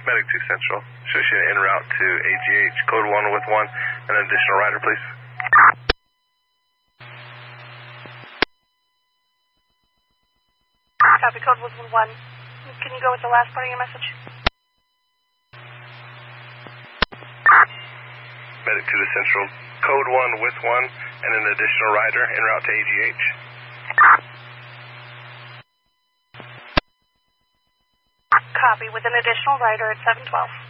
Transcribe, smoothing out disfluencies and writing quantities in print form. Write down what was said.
Medic 2 Central. Shows you en route to AGH. Code 1 with 1. And an additional rider, please. Copy, code was 1. Can you go with the last part of your message? Medic 2 to Central. Code 1 with 1 and an additional rider en route to AGH. Copy, with an additional rider at 712.